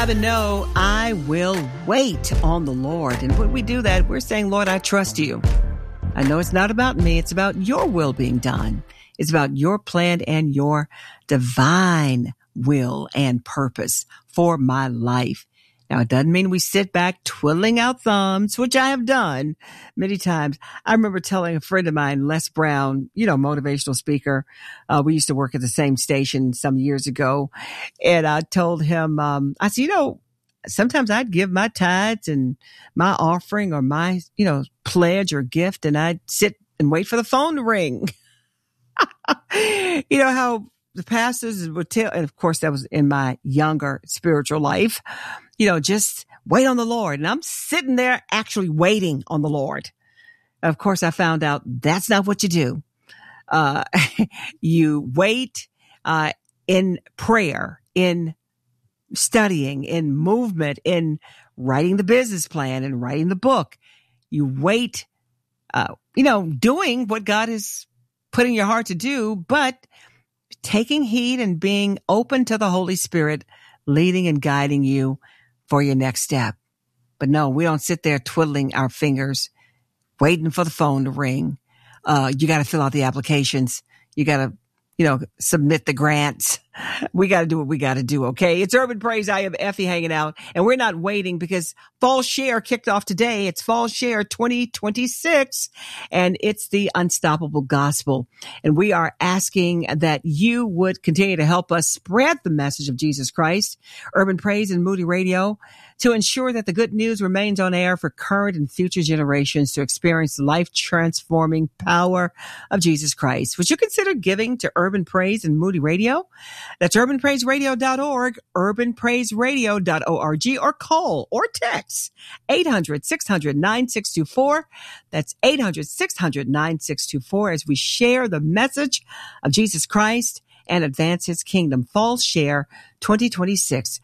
subscribe and know I will wait on the Lord. And when we do that, we're saying, Lord, I trust you. I know it's not about me. It's about your will being done. It's about your plan and your divine will and purpose for my life. Now, it doesn't mean we sit back twiddling our thumbs, which I have done many times. I remember telling a friend of mine, Les Brown, motivational speaker. We used to work at the same station some years ago. And I told him, I said, sometimes I'd give my tithes and my offering or my, pledge or gift, and I'd sit and wait for the phone to ring. How the pastors would tell, and of course that was in my younger spiritual life, just wait on the Lord. And I'm sitting there actually waiting on the Lord. Of course, I found out that's not what you do. You wait in prayer, in studying, in movement, in writing the business plan and writing the book. You wait, doing what God is putting your heart to do, but taking heed and being open to the Holy Spirit leading and guiding you for your next step. But no, we don't sit there twiddling our fingers, waiting for the phone to ring. You got to fill out the applications. You got to, submit the grants. We got to do what we got to do. Okay. It's Urban Praise. I have Effie hanging out, and we're not waiting because Fall Share kicked off today. It's Fall Share 2026, and it's the unstoppable gospel. And we are asking that you would continue to help us spread the message of Jesus Christ, Urban Praise and Moody Radio, to ensure that the good news remains on air for current and future generations to experience the life-transforming power of Jesus Christ. Would you consider giving to Urban Praise and Moody Radio? That's urbanpraiseradio.org, urbanpraiseradio.org, or call or text 800-600-9624. That's 800-600-9624 as we share the message of Jesus Christ and advance his kingdom. Fall Share 2026,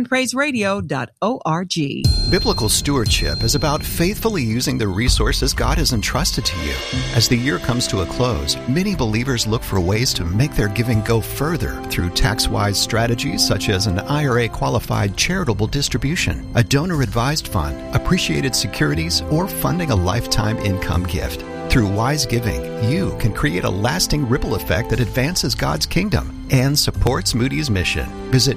urbanpraiseradio.org. Biblical stewardship is about faithfully using the resources God has entrusted to you. As the year comes to a close, many believers look for ways to make their giving go further through tax-wise strategies such as an IRA-qualified charitable distribution, a donor-advised fund, appreciated securities, or funding a lifetime income gift. Through wise giving, you can create a lasting ripple effect that advances God's kingdom and supports Moody's mission. Visit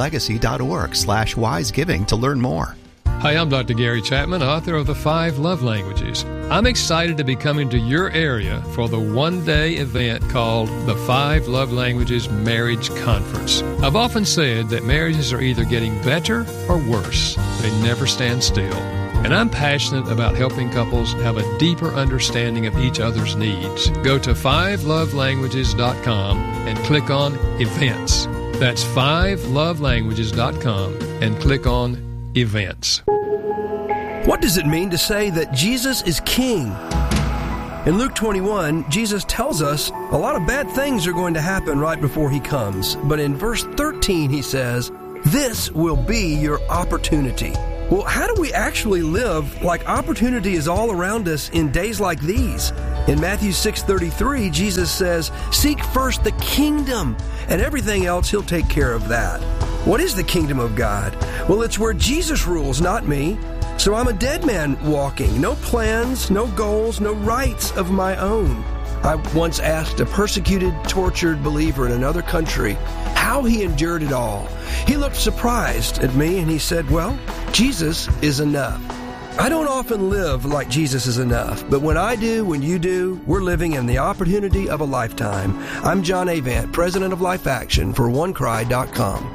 moodylegacy.org/wisegiving to learn more. Hi, I'm Dr. Gary Chapman, author of The 5 Love Languages. I'm excited to be coming to your area for the one-day event called the 5 Love Languages Marriage Conference. I've often said that marriages are either getting better or worse. They never stand still. And I'm passionate about helping couples have a deeper understanding of each other's needs. Go to 5lovelanguages.com and click on Events. That's 5lovelanguages.com and click on Events. What does it mean to say that Jesus is King? In Luke 21, Jesus tells us a lot of bad things are going to happen right before he comes. But in verse 13, he says, "This will be your opportunity." Well, how do we actually live like opportunity is all around us in days like these? In Matthew 6:33, Jesus says, "Seek first the kingdom, and everything else he'll take care of that." What is the kingdom of God? Well, it's where Jesus rules, not me. So I'm a dead man walking. No plans, no goals, no rights of my own. I once asked a persecuted, tortured believer in another country how he endured it all. He looked surprised at me and he said, "Well, Jesus is enough." I don't often live like Jesus is enough, but when I do, when you do, we're living in the opportunity of a lifetime. I'm John Avant, president of Life Action for OneCry.com.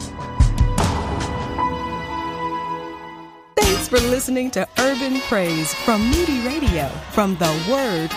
Thanks for listening to Urban Praise from Moody Radio, from the Word